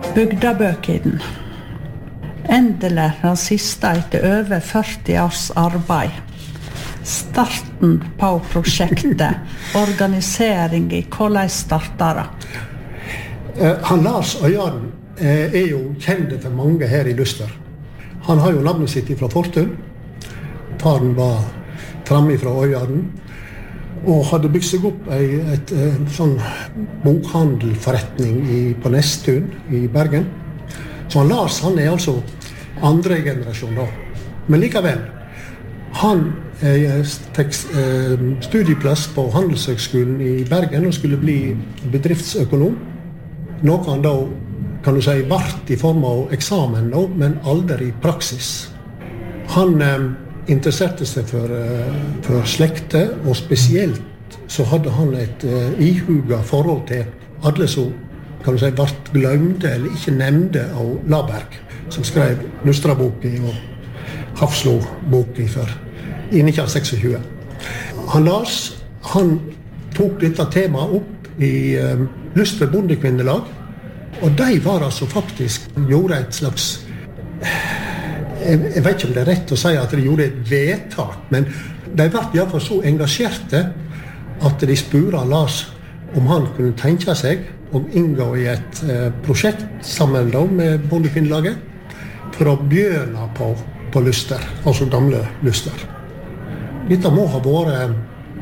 Bygdabøkiden. Endelig den siste etter over 40 års arbeid. Starten på prosjektet, organisering i hvordan startet det? Han Lars Øyarden jo kjent for mange her i Luster. Han har jo navnet sitt fra Fortun. Faren var framme fra Øyarden og hadde bygd seg opp et sånn bokhandelforretning på Nestun i Bergen. Så han Lars, han altså andre generasjon da. Men likevel, han fikk studieplass på Handelshøgskolen i Bergen og skulle bli bedriftsøkonom. Noe han da, kan du si, vart i form av eksamen da, men aldri i praksis. Han interesserte seg for slekter, og spesielt så hadde han et ihuga forhold til alle som, kan du si, vart glemte eller ikke nevnte av Laberg, som skrev Lustraboki og Hafslo-boki i 1926. Han Lars, han tok dette temaet opp i Luster bondekvinnelag, og de var altså faktisk gjorde et slags jeg vet ikke om det rett å si at de gjorde et vedtak, men de var i hvert fall så engasjerte at de spurte Lars om han kunne tenke seg å inngå i et prosjekt sammen da, med bondekvinnelaget for å begynne på Luster, altså gamle Luster. Dette må ha vært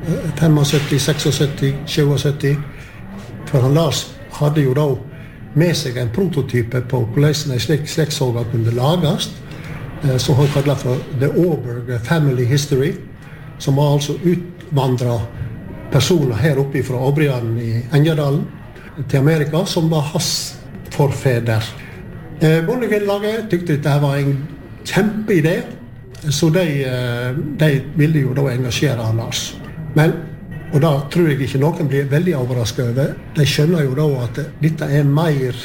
75, 76, 77, for han Lars hadde jo da med seg en prototype på hvordan en slik slektssaga kunne lages, som han kallet for The Aaberg Family History, som var altså utvandret personer her oppe fra Åbriaden i Engjerdalen til Amerika, som var hans forfeder. Bondekvinnelaget tykte dette var en kjempeidé, så de ville jo da engasjere Lars. Men, og da tror jeg ikke noen blir veldig overrasket over, de skjønner jo da at dette mer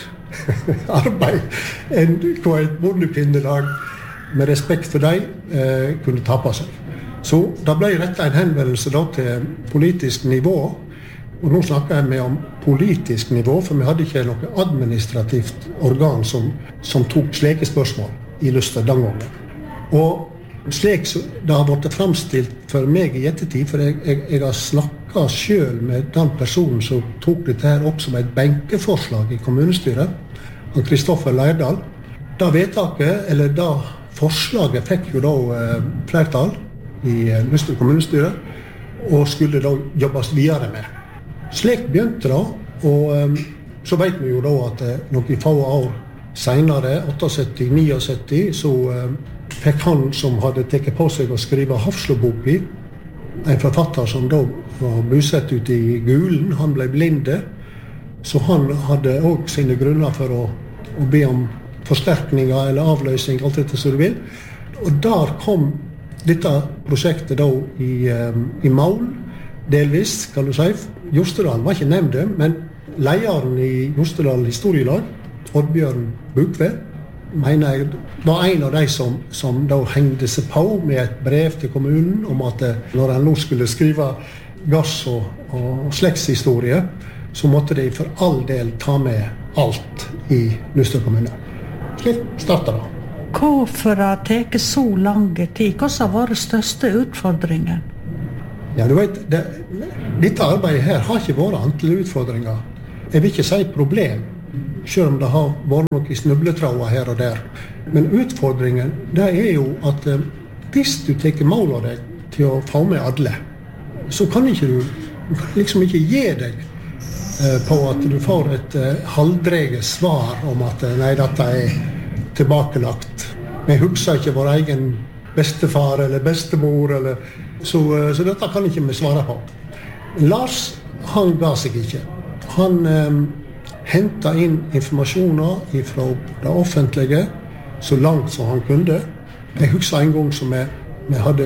arbeid enn hva et bondekvinnelag med respekt for dem kunne ta på seg. Så da ble rettet en henvendelse da til politisk nivå, og nå snakker jeg om politisk nivå, for vi hadde ikke noe administrativt organ som tok slike spørsmål i Luster den gangen. Og slik det har vært fremstilt for meg i ettertid, for jeg har snakket selv med den personen som tok dette her opp som et benkeforslag i kommunestyret, Kristoffer Leirdal. Da vedtaket, eller da forslaget fikk jo da flertall i Luster kommunestyret, og skulle da jobbes videre med. Slik begynte det, og så vet vi jo da at noen få år senere, 78-79, så fikk han som hadde tatt på seg å skrive Hafslo-boki, en forfatter som da var bosatt ute i Gulen, han ble blinde, så han hadde også sine grunner for å be om forsterkninger eller avløsning, alt dette som du vil. Og der kom dette prosjektet da i mål, delvis, kan du si. Jostedal var ikke nevnt, men lederen i Jostedal historielag, Oddbjørn Bukved, mener jeg var en av de som da hengte seg på med et brev til kommunen om at når han nå skulle skrive gass- og slektshistorie, så måtte de for all del ta med alt i Luster kommune. Slik startet det. Hvorfor har det tatt så lang tid? Hva har vært største utfordringen? Ja, du vet, dette arbeidet her har ikke vært antall utfordringer. Jeg vil ikke si problem, selv om det har vært noen snubletråder her og der. Men utfordringen, det jo at hvis du tar mål av deg til å få med alle, så kan ikke du liksom ikke gi deg på at du får et halvdreget svar om at nei, dette tilbakelagt. Vi husker ikke vår egen bestefar eller bestemor, så dette kan ikke vi svare på. Lars, han ga seg ikke. Han hentet inn informasjoner fra det offentlige så langt som han kunne. Jeg husker en gang som vi hadde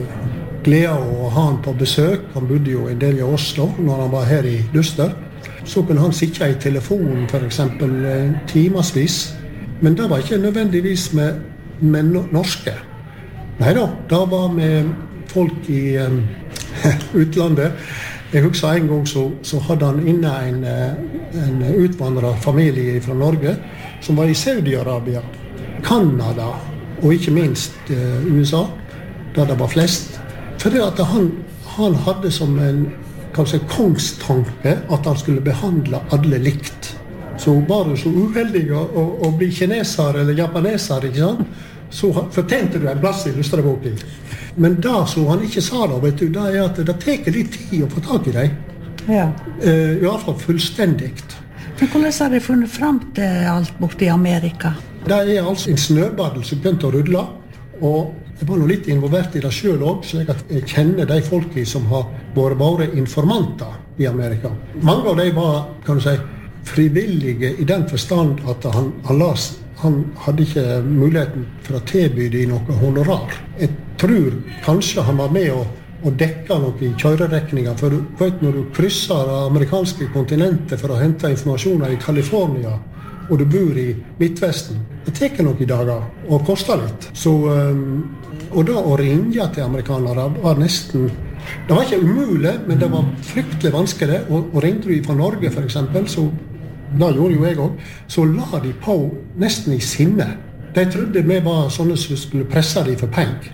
glede av å ha han på besøk. Han bodde jo en del i Oslo når han var her i Luster. Så kunne han sitte i telefonen for eksempel timasvis, men det var ikke nødvendigvis med norske. Neida, det var med folk i utlandet. Jeg husker en gang så hadde han inne en utvandret familie fra Norge som var i Saudi-Arabia, Kanada og ikke minst USA, der det var flest. Fordi at han hadde som en kanskje kongstanke at han skulle behandle alle likt. Så bare så uheldig å bli kineser eller japaneser, ikke sant? Så fortjente du en plass i Lustreboken. Men da så han ikke sa det, vet du, det at det tar litt tid å få tak i deg. Ja. I hvert fall fullstendigt. Men hvordan har de funnet frem til alt borte i Amerika? Det altså en snøbadel som begynte å rulle, og jeg var nå litt involvert i det selv også, slik at jeg kjenner de folkene som har vært våre informanter i Amerika. Mange av dem var, kan du si, frivillige i den forstand at han hadde ikke muligheten for å tilby de noe honorar. Jeg tror kanskje han var med å dekke noe i kjørerekninger, for du vet når du krysser det amerikanske kontinentet for å hente informasjoner i California, og du bor i Midtvesten, det tar noen dager og koster litt. Så, og da å ringe til amerikanere var nesten, det var ikke umulig, men det var fryktelig vanskelig. Og ringte du fra Norge for eksempel, så da gjorde jo jeg også, så la de på nesten i sinne. De trodde vi var sånne som skulle presse de for penger.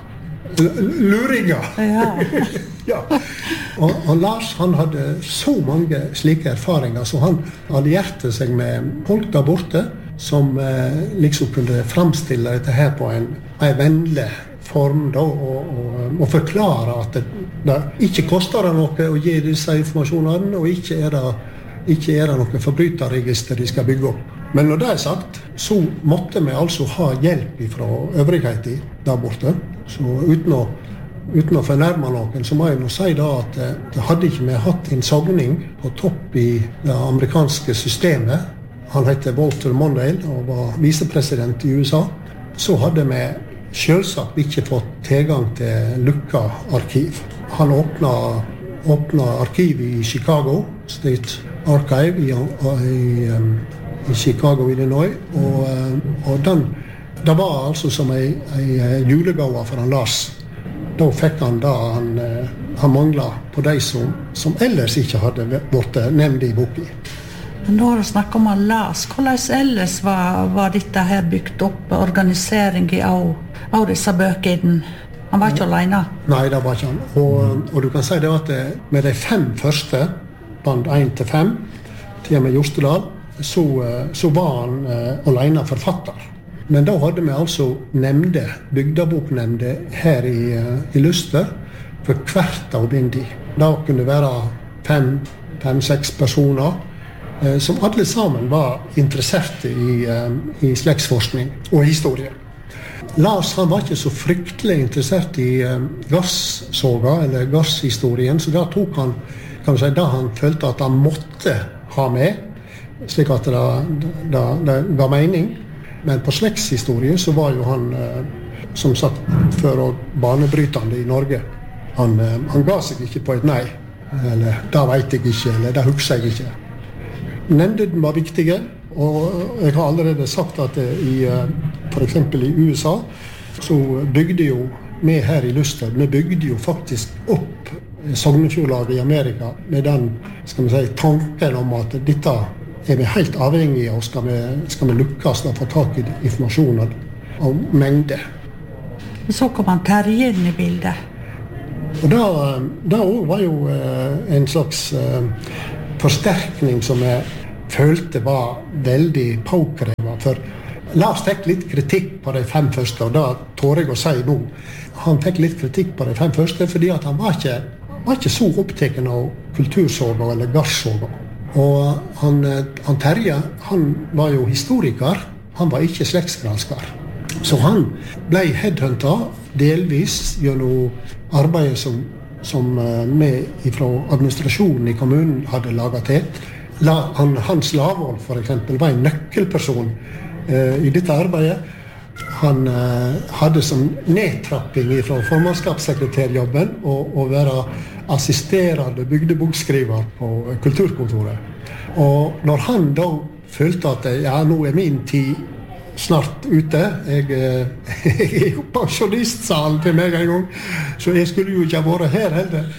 Luringer! Ja. Ja. Og Lars, han hadde så mange slike erfaringer, så han allierte seg med folk der borte, som liksom kunne fremstille dette her på en vennlig form da, og forklare at det ikke koster det noe å gi disse informasjonene, og ikke er det noe forbryterregister de skal bygge opp. Men når det sagt, så måtte vi altså ha hjelp fra øvrigheten der borte. Så uten å fornærme noen, så må jeg nå si da at det hadde ikke vi hatt en sogning på topp i det amerikanske systemet. Han heter Walter Mondale og var visepresident i USA. Så hadde vi selvsagt ikke fått tilgang til lukka arkiv. Han åpna arkiv i Chicago, State Archive i Chicago, Illinois, og det var altså som en julegave for han Lars. Da fikk han da han manglet på de som ellers ikke hadde vært nevnt i boken. Når du snakker om han Lars, hvordan ellers var dette her bygd opp, organiseringen av disse bøkene? Han var ikke alene? Nei, det var ikke han. Og du kan si det at med de 5 første, band 1-5, til og med Jostedal, så var han alene forfatter. Men da hadde vi altså nemnde, bygdaboknemnde her i Luster, for hvert av bindi. Da kunne det være 5-6 personer, som alle sammen var interesserte i slektsforskning og historie. Lars han var ikke så fryktelig interessert i gasssoga eller gasshistorien, så da tok han, kan du si, da han følte at han måtte ha med, slik at det ga mening. Men på slektshistorie så var jo han, som sagt, før og banebrytende i Norge. Han ga seg ikke på et nei, eller det vet jeg ikke, eller det husker jeg ikke. Nemnden var viktige, og jeg har allerede sagt at for eksempel i USA, så bygde jo vi her i Luster, vi bygde jo faktisk opp Sognefjordlaget i Amerika med den, skal vi si, tanken om at dette er vi helt avhengige av, skal vi lukkes og få tak i informasjonen av mengde. Så kom han Terje inn i bildet. Og da var jo en slags forsterkning som jeg følte var veldig påkrevet. For Lars fikk litt kritikk på de 5 første, og da tør jeg å si nå. Han fikk litt kritikk på de 5 første, fordi at han var ikke så opptatt av kultursoga eller gassoga. Og han Terje, han var jo historiker, han var ikke slektsgransker. Så han ble headhuntet delvis gjennom arbeidet som vi fra administrasjonen i kommunen hadde laget til. Hans Lavål for eksempel var en nøkkelperson i dette arbeidet. Han hadde som nedtrapping fra formannskapssekretærjobben å være assisterende bygdebokskriver på kulturkontoret. Og når han da følte at nå er min tid snart ute, jeg er jo pensjonist, sa han til meg en gang, så jeg skulle jo ikke ha vært her heller.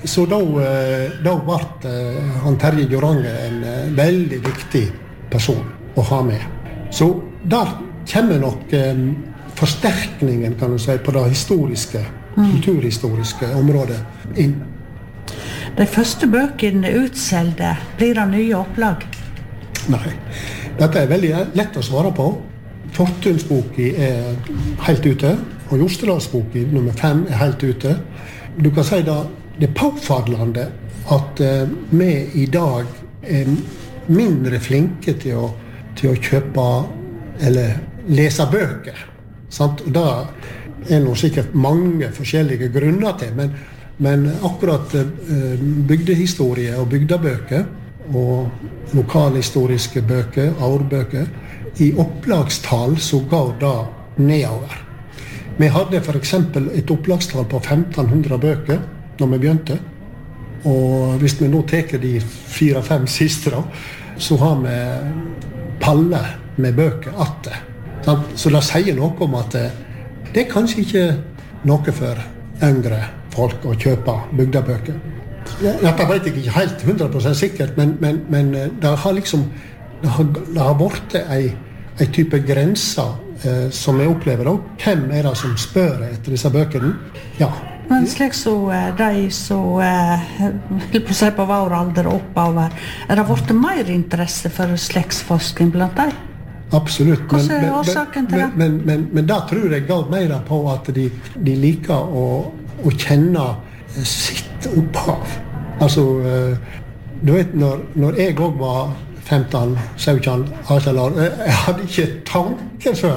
Så da ble han Terje Joranger en veldig viktig person å ha med. Så der kommer nok forsterkningen, kan du si, på det historiske, kulturhistoriske området inn. De første bøkene utselgte, blir det nye opplag? Nei, dette veldig lett å svare på. Fortunsboka helt ute, og Jostedalsboka nummer 5 helt ute. Du kan si det påfallende at vi i dag mindre flinke til å kjøpe eller lese bøker. Sant? Og det noe sikkert mange forskjellige grunner til, men akkurat bygdehistorie og bygdebøker og lokalhistoriske bøker, årbøker, i opplagstall så går det nedover. Vi hadde for eksempel et opplagstall på 1500 bøker når vi begynte, og hvis vi nå teker de 4-5 siste da, så har vi paller med bøker atter. Så det sier noe om at det kanskje ikke noe for yngre folk å kjøpe bygdebøker. Dette vet jeg ikke helt 100% sikkert, men det har liksom det har vært en type grenser som jeg opplever da. Hvem det som spør etter disse bøkene? Ja. Men slik så de som på seg på vår alder og oppover, det vært mer interesse for slektsforskning blant dem? Absolutt. Hva årsaken til det? Men da tror jeg går mer på at de liker å kjenne sitt opphav. Altså, du vet, når jeg også var 15, 17, 18 år, jeg hadde ikke tanke før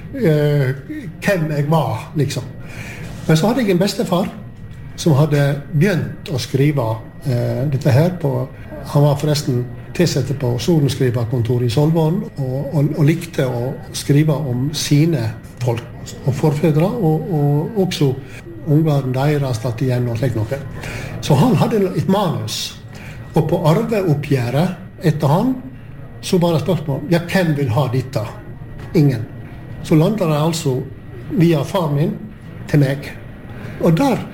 hvem jeg var, liksom. Men så hadde jeg en bestefar som hadde begynt å skrive dette her han var forresten tilsatt på sorenskriverkontoret i Solvån og likte å skrive om sine folk og forfedre og også ungene deres tatt igjen og slik noe. Så han hadde et manus, og på arveoppgjøret etter han så bare spørsmål, ja, hvem vil ha dette? Ingen. Så landet det altså via far min til meg. Og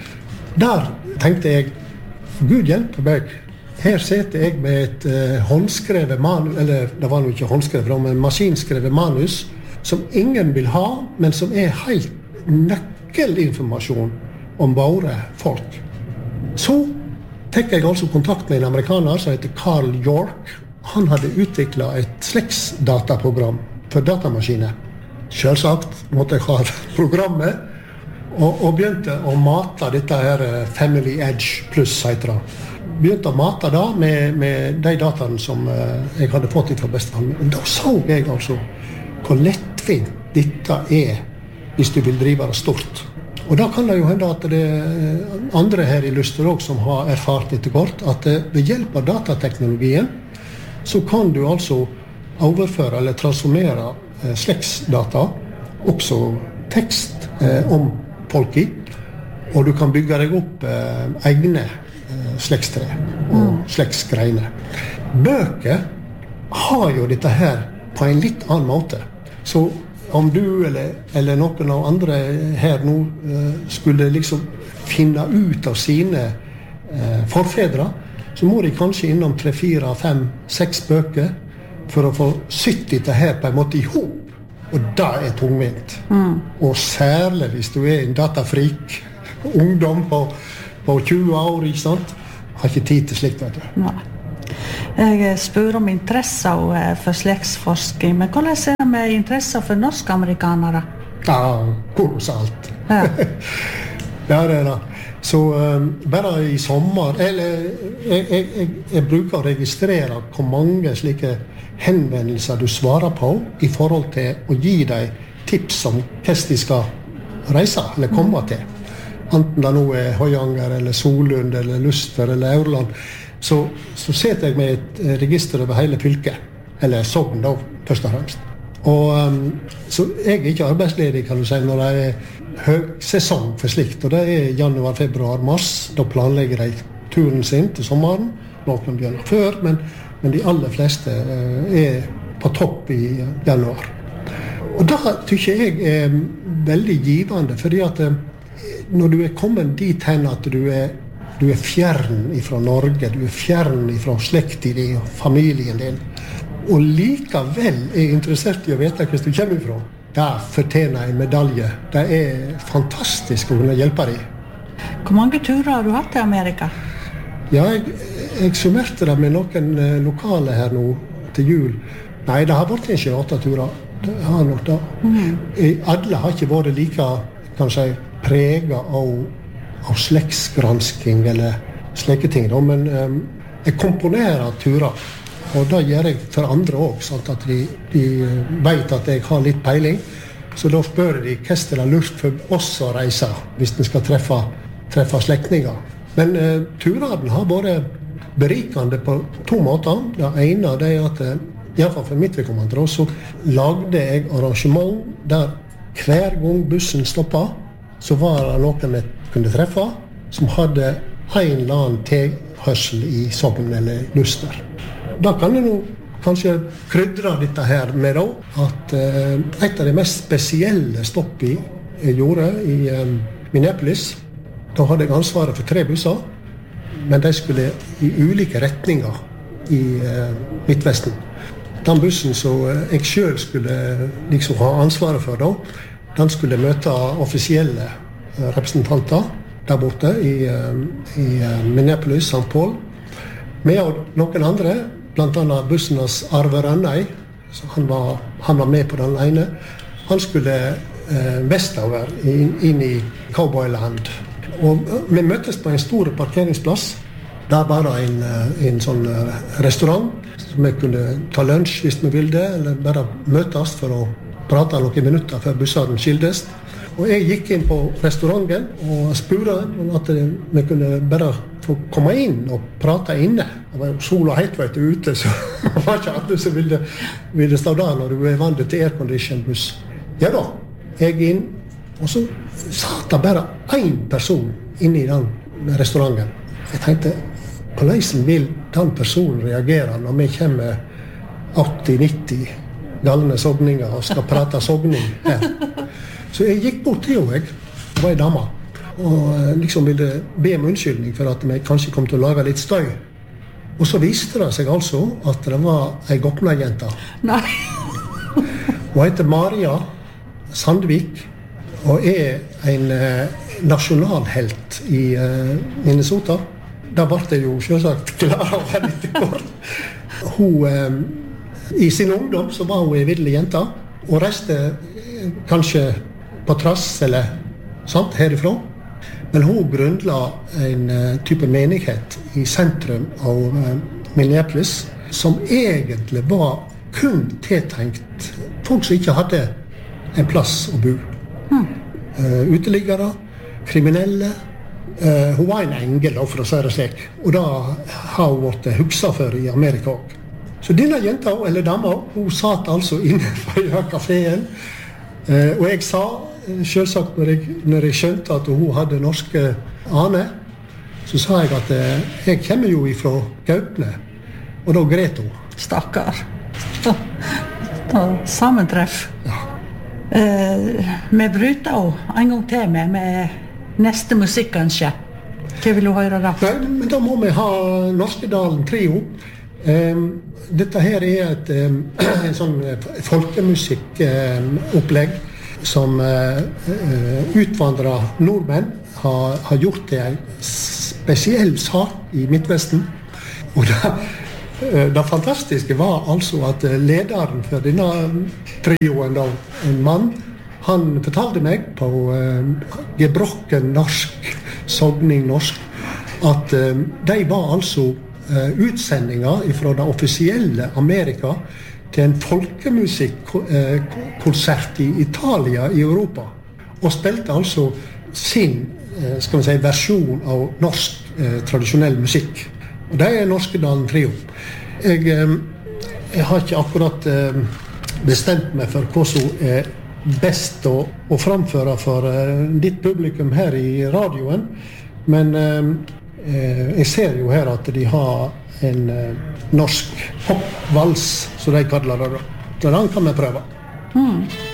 der tenkte jeg, Gud hjelpe meg, her sitter jeg med et håndskrevet manus, eller det var jo ikke håndskrevet, men maskinskrevet manus, som ingen vil ha, men som helt nøkkelinformasjon om våre folk. Så fikk jeg altså kontakt med en amerikaner som heter Carl York. Han hadde utviklet et slektsdataprogram for datamaskiner. Selvsagt måtte jeg ha programmet, og begynte å mate dette her Family Edge Plus, heter det. Begynte å mate da med de dataene som jeg hadde fått fra bestefaren. Og da så jeg altså hvor lettvint dette hvis du vil drive det stort. Og da kan det jo hende at det andre her i Luster også som har erfart etter kort, at ved hjelp av datateknologien så kan du altså overføre eller transformere slektsdata, også tekst om folki, og du kan bygge deg opp egne slektstre og slektsgreiner. Bøker har jo dette her på en litt annen måte. Så om du eller noen av andre her nå skulle liksom finne ut av sine forfedre, så må de kanskje innom 3, 4, 5, 6 bøker for å få sytt dette her på en måte i hop. Og det tungvint. Og særlig hvis du en datafrik ungdom på 20 år, ikke sant? Har ikke tid til slikt, vet du. Nei. Jeg spør om interesse for slektsforskning, men hvordan det med interesse for norsk-amerikanere? Ja, kolossalt. Ja. Ja, det det. Så bare i sommer, jeg bruker å registrere hvor mange slike henvendelser du svarer på i forhold til å gi deg tips om hvordan de skal reise eller komme til. Enten det nå Høyanger, eller Solund, eller Luster, eller Aurland, så setter jeg med et register over hele fylket, eller Sogn da, først og fremst. Og så jeg ikke arbeidsledig, kan du si, når det høgsesong for slikt, og det januar, februar, mars. Da planlegger de turen sin til sommeren. Noen begynner før, men de aller fleste på topp i januar. Og det tykker jeg veldig givende, fordi at når du kommet dit hen at du Du fjern fra Norge, du fjern fra slekten din og familien din. Og likevel interessert i å vite hvor du kommer fra. Det fortjener en medalje. Det fantastisk å kunne hjelpe deg. Hvor mange turer har du hatt til Amerika? Ja, jeg summerte det med noen lokale her nå til jul. Nei, det har vært ikke 8 turer. Det har nok det. Alle har ikke vært like, kanskje, preget av slektsgransking eller slike ting. Da. Men jeg komponerer turer, og det gjør jeg for andre også, sånn at de vet at jeg har litt peiling. Så da spør de hva det lurt for oss å reise hvis de skal treffe slektninger. Men turene har vært berikende på 2 måter. Det ene at, i hvert fall for mitt vedkommende, så lagde jeg arrangement der hver gang bussen stoppet, så var det noen jeg kunne treffe som hadde en eller annen tilhørsel i Sogn eller Luster. Da kan jeg nå kanskje krydre dette her med da, at et av de mest spesielle stoppene jeg gjorde i Minneapolis, da hadde jeg ansvaret for 3 busser, men de skulle i ulike retninger i Midtvesten. Den bussen som jeg selv skulle liksom ha ansvaret for da, den skulle møte offisielle representanter der borte i Minneapolis, St. Paul. Med noen andre, blant annet bussenes Arve Rønnøy, han var med på den ene. Han skulle vestover inn i Cowboyland. Og vi møttes på en stor parkeringsplass. Der var det en sånn restaurant som vi kunne ta lunsj hvis vi ville, eller bare møtes for å prate noen minutter før bussene skildes. Og jeg gikk inn på restauranten og spurte at vi kunne bare få komme inn og prate inne. Det var jo sola helt ute, så det var ikke alle som ville stå der når du vant til aircondition-buss. Ja da, jeg inn, og så satt det bare en person inne i den restauranten. Jeg tenkte, hvordan vil den personen reagere når vi kommer 80-90 galne sogninger og skal prate sogning her? Så jeg gikk bort til henne, det var en dame, og liksom ville be om unnskyldning for at vi kanskje kom til å lage litt støy. Og så viste det seg altså at det var en Gokna-jente. Nei. Hun heter Maria Sandvik, og en nasjonalhelt i Minnesota. Da ble det jo selvsagt klar å være litt kort. Hun, i sin ungdom så var hun en videlig jente, og reiste kanskje på trass eller sant, herifra. Men hun grunnla en type menighet i sentrum av Minneapolis, som egentlig var kun tiltenkt folk som ikke hadde en plass å bo. Uteliggere, kriminelle. Hun var en engel, for å si det slik. Og da har hun vært hukset for i Amerika også. Så denne jenta, eller dama, hun satt altså inne på kaféen. Og jeg sa, selvsagt når jeg skjønte at hun hadde norske aner, så sa jeg at jeg kommer jo ifra Gaupne, og da gret hun. Stakkar. Sammentreff. Ja. Vi bryter også en gang til med neste musikkønske. Hva vil du høre da? Nei, men da må vi ha Norskedalen Trio. Dette her en sånn folkemusikkopplegg som utvandra nordmenn har gjort til en spesiell sak i Midtvesten. Og det fantastiske var altså at lederen for denne trioen, da, en mann, han fortalte meg på gebrokken norsk, sogning norsk, at de var altså utsendinger fra det offisielle Amerika til en folkemusikkonsert i Italia i Europa, og spilte altså sin skal vi si, versjon av norsk tradisjonell musikk. Og det Norskedalen Trio. Jeg har ikke akkurat bestemt meg for hva som best å framføre for ditt publikum her i radioen, men jeg ser jo her at de har en norsk popvals, så de kaller det da. Så den kan vi prøve.